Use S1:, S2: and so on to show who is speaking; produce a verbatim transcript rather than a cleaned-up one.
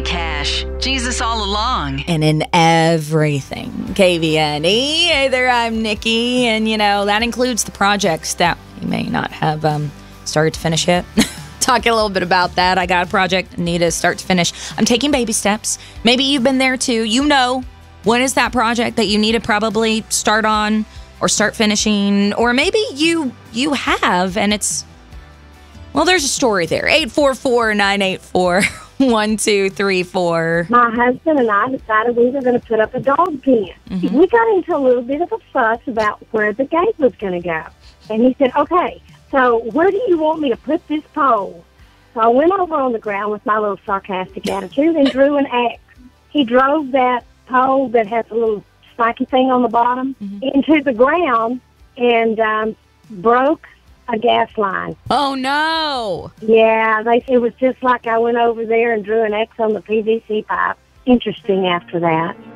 S1: Johnny Cash. Jesus all along.
S2: And in everything. K V N E. Hey there, I'm Nikki. And, you know, that includes the projects that we may not have um, started to finish yet. Talking a little bit about that. I got a project I need to start to finish. I'm taking baby steps. Maybe you've been there too. You know, when is that project that you need to probably start on or start finishing? Or maybe you you have and it's, well, there's a story there. eight four four, nine eight four, one two three four.
S3: My husband and I decided we were going to put up a dog pen. Mm-hmm. We got into a little bit of a fuss about where the gate was going to go. And he said, okay, so where do you want me to put this pole? So I went over on the ground with my little sarcastic attitude and drew an X. He drove that pole that has a little spiky thing on the bottom mm-hmm. into the ground and um, broke a gas line.
S2: Oh, no.
S3: Yeah, they, it was just like I went over there and drew an X on the P V C pipe. Interesting after that.